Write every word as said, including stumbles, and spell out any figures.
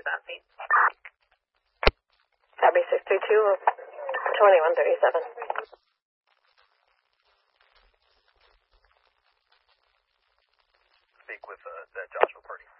Copy six two two, twenty-one thirty-seven. Speak with uh, that Joshua Purdy.